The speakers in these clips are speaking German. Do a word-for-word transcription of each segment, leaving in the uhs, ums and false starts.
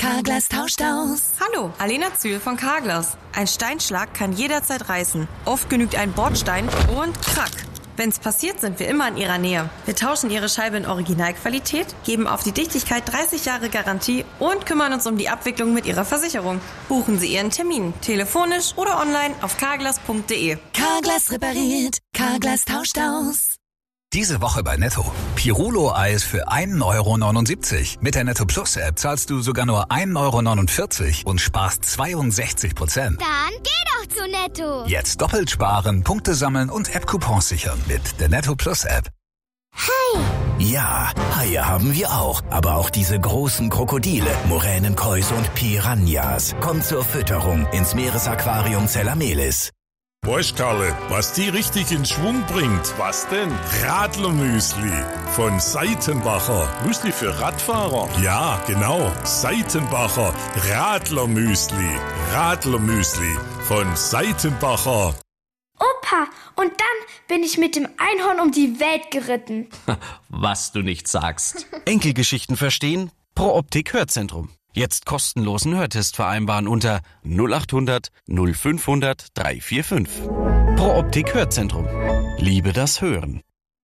Carglass tauscht aus. Hallo, Alena Zühl von Carglass. Ein Steinschlag kann jederzeit reißen. Oft genügt ein Bordstein und krack. Wenn's passiert, sind wir immer in Ihrer Nähe. Wir tauschen Ihre Scheibe in Originalqualität, geben auf die Dichtigkeit dreißig Jahre Garantie und kümmern uns um die Abwicklung mit Ihrer Versicherung. Buchen Sie Ihren Termin, telefonisch oder online auf carglass punkt de. Carglass repariert, Carglass tauscht aus. Diese Woche bei Netto. Pirulo-Eis für ein Euro neunundsiebzig. Mit der Netto Plus App zahlst du sogar nur ein Euro neunundvierzig und sparst zweiundsechzig Prozent. Dann geh doch zu Netto. Jetzt doppelt sparen, Punkte sammeln und App-Coupons sichern mit der Netto Plus App. Hai! Ja, Haie haben wir auch. Aber auch diese großen Krokodile, Moränenkäuse und Piranhas. Kommt zur Fütterung ins Meeresaquarium Zellamelis. Weißt Karle, was die richtig in Schwung bringt? Was denn? Radlermüsli von Seitenbacher. Müsli für Radfahrer? Ja, genau. Seitenbacher Radlermüsli. Radlermüsli von Seitenbacher. Opa, und dann bin ich mit dem Einhorn um die Welt geritten. Was du nicht sagst. Enkelgeschichten verstehen? Pro Optik Hörzentrum. Jetzt kostenlosen Hörtest vereinbaren unter null acht hundert null fünfhundert dreihundertfünfundvierzig. Pro Optik Hörzentrum. Liebe das Hören.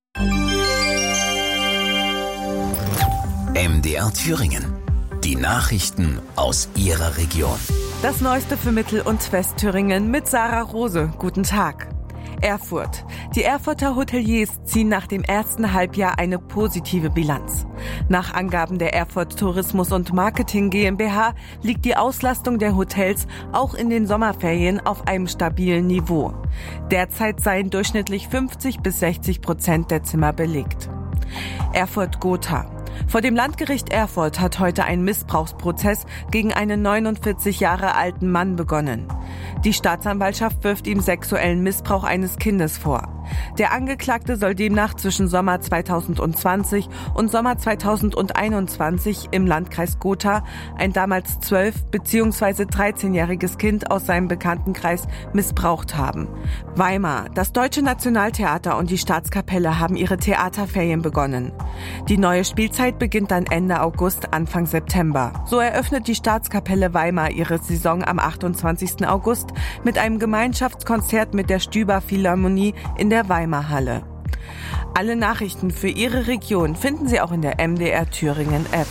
M D R Thüringen. Die Nachrichten aus Ihrer Region. Das Neueste für Mittel- und Westthüringen mit Sarah Rose. Guten Tag. Erfurt. Die Erfurter Hoteliers ziehen nach dem ersten Halbjahr eine positive Bilanz. Nach Angaben der Erfurt Tourismus und Marketing GmbH liegt die Auslastung der Hotels auch in den Sommerferien auf einem stabilen Niveau. Derzeit seien durchschnittlich fünfzig bis sechzig Prozent der Zimmer belegt. Erfurt-Gotha. Vor dem Landgericht Erfurt hat heute ein Missbrauchsprozess gegen einen neunundvierzig Jahre alten Mann begonnen. Die Staatsanwaltschaft wirft ihm sexuellen Missbrauch eines Kindes vor. Der Angeklagte soll demnach zwischen Sommer zweitausendzwanzig und Sommer zweitausendeinundzwanzig im Landkreis Gotha ein damals zwölf- bzw. dreizehnjähriges Kind aus seinem Bekanntenkreis missbraucht haben. Weimar. Das Deutsche Nationaltheater und die Staatskapelle haben ihre Theaterferien begonnen. Die neue Spielzeit beginnt dann Ende August, Anfang September. So eröffnet die Staatskapelle Weimar ihre Saison am achtundzwanzigsten August mit einem Gemeinschaftskonzert mit der Stüber Philharmonie in der Weimar Halle. Alle Nachrichten für Ihre Region finden Sie auch in der M D R Thüringen App.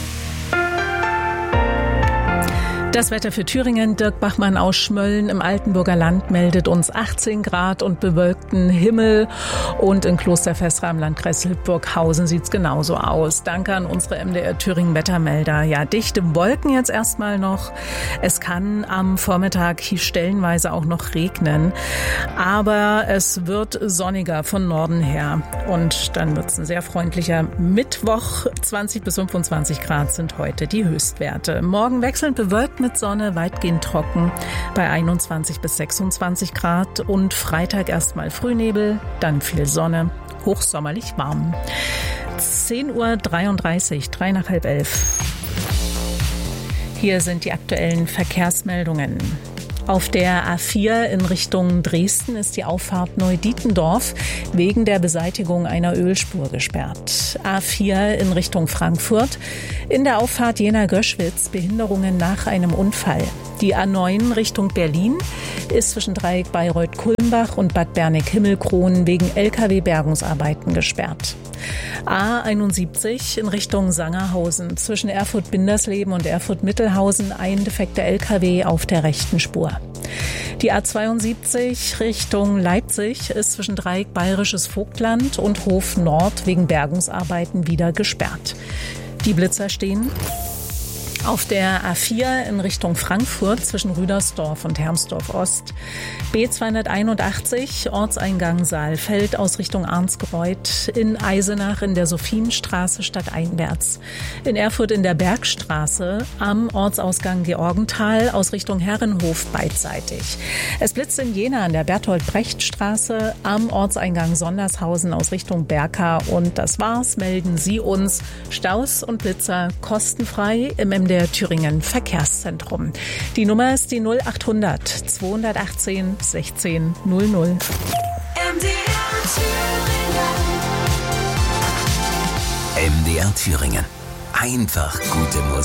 Das Wetter für Thüringen. Dirk Bachmann aus Schmölln im Altenburger Land meldet uns achtzehn Grad und bewölkten Himmel. Und in Klosterfestra im Landkreis Hildburghausen sieht es genauso aus. Danke an unsere M D R Thüringen Wettermelder. Ja, dichte Wolken jetzt erstmal noch. Es kann am Vormittag hier stellenweise auch noch regnen. Aber es wird sonniger von Norden her. Und dann wird es ein sehr freundlicher Mittwoch. zwanzig bis fünfundzwanzig Grad sind heute die Höchstwerte. Morgen wechselnd bewölkt mit Sonne, weitgehend trocken bei einundzwanzig bis sechsundzwanzig Grad und Freitag erstmal Frühnebel, dann viel Sonne, hochsommerlich warm. zehn Uhr dreiunddreißig, drei nach halb elf. Hier sind die aktuellen Verkehrsmeldungen. Auf der A vier in Richtung Dresden ist die Auffahrt Neudietendorf wegen der Beseitigung einer Ölspur gesperrt. A vier in Richtung Frankfurt. In der Auffahrt Jena-Göschwitz Behinderungen nach einem Unfall. Die A neun Richtung Berlin ist zwischen Dreieck Bayreuth-Kulmbach und Bad Berneck-Himmelkronen wegen L K W-Bergungsarbeiten gesperrt. A einundsiebzig in Richtung Sangerhausen. Zwischen Erfurt-Bindersleben und Erfurt-Mittelhausen ein defekter L K W auf der rechten Spur. Die A zweiundsiebzig Richtung Leipzig ist zwischen Dreieck Bayerisches Vogtland und Hof Nord wegen Bergungsarbeiten wieder gesperrt. Die Blitzer stehen auf der A vier in Richtung Frankfurt zwischen Rüdersdorf und Hermsdorf Ost. B zweihunderteinundachtzig Ortseingang Saalfeld aus Richtung Arnsgreuth. In Eisenach in der Sophienstraße stadteinwärts. In Erfurt in der Bergstraße am Ortsausgang Georgenthal aus Richtung Herrenhof beidseitig. Es blitzt in Jena an der Bertolt-Brecht-Straße am Ortseingang Sondershausen aus Richtung Berka. Und das war's. Melden Sie uns Staus und Blitzer kostenfrei im M D R Thüringen Verkehrszentrum. Die Nummer ist die null acht hundert zweihundertachtzehn sechzehn null null. M D R Thüringen. M D R Thüringen. Einfach gute Musik.